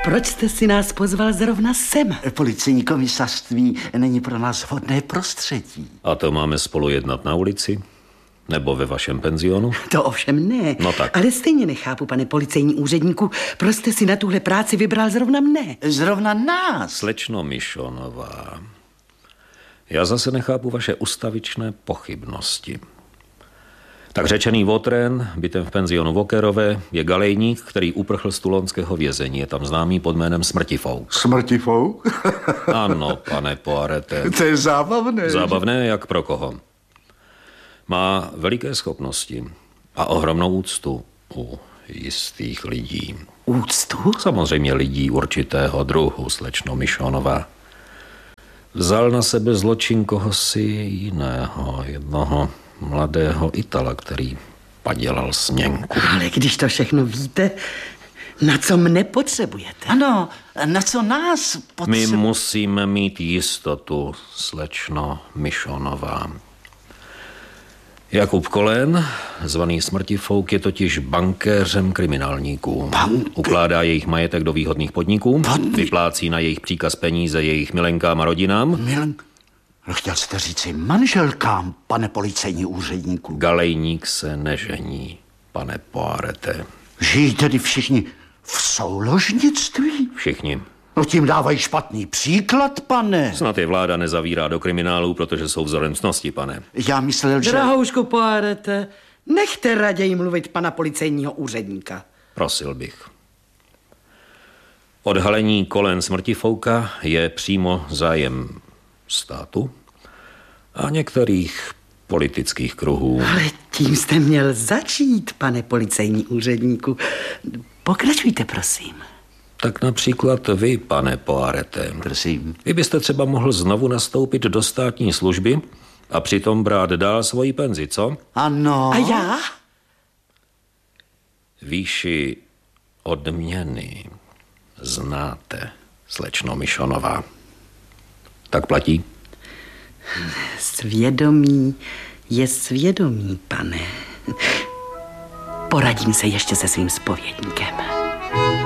proč jste si nás pozval zrovna sem? Policejní komisařství není pro nás vhodné prostředí. A to máme spolu jednat na ulici? Nebo ve vašem penzionu? To ovšem ne. No tak. Ale stejně nechápu, pane policejní úředníku, proč jste si na tuhle práci vybral zrovna mne? Zrovna nás. Slečno Mišonová, já zase nechápu vaše ustavičné pochybnosti. Tak řečený Votrén, bytem v penzionu Vokerové, je galejník, který uprchl z toulonského vězení. Je tam známý pod jménem Smrtifouk. Smrtifouk? Ano, pane Poirete. To je zábavné. Zábavné jak pro koho. Má veliké schopnosti a ohromnou úctu u jistých lidí. Úctu? Samozřejmě lidí určitého druhu, slečno Mišonová. Vzal na sebe zločin kohosi jiného, jednoho mladého Itala, který padělal směnku. Ale když to všechno víte, na co mne potřebujete? Ano, na co nás My musíme mít jistotu, slečno Mišonová. Jakub Kolén, zvaný Smrtifouk, je totiž bankéřem kriminálníků. Ukládá jejich majetek do výhodných podniků, vyplácí na jejich příkaz peníze jejich milenkám a rodinám. Chtěl jste říci manželkám, pane policejní úředníku. Galejník se nežení, pane Poirete. Žijí tedy všichni v souložnictví? Všichni. No tím dávají špatný příklad, pane. Snad je vláda nezavírá do kriminálu, protože jsou vzorem ctnosti, pane. Já myslel, že... Drahoušku Poirete, nechte raději mluvit pana policejního úředníka. Prosil bych. Odhalení Kolén Smrtifouka je přímo zájem státu a některých politických kruhů. Ale tím jste měl začít, pane policejní úředníku. Pokračujte, prosím. Tak například vy, pane Poirete. Prosím. Vy byste třeba mohl znovu nastoupit do státní služby a přitom brát dál svoji penzi, co? Ano. A já? Výši odměny znáte, slečno Mišonová. Tak platí? Svědomí je svědomí, pane. Poradím se ještě se svým zpovědníkem.